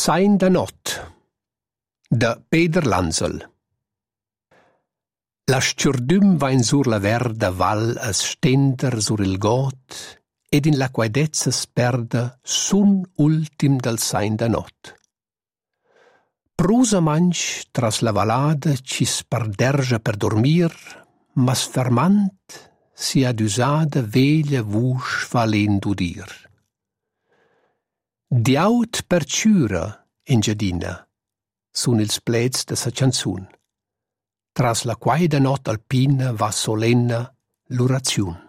Sain da not de Peter Lanzel. La sciurdum vain sur la verda val as stender sur il got ed in l'acquaidezza sperda sun ultim del sain da not. Prusa manch tras la valada ci spardergia per dormir, mas fermant si ad usada veglia vusch valent udir. Diaut per ciura in giardina sun ils pleds de sa chanzun. Tras la quaida not alpina va solenna l'oraziun.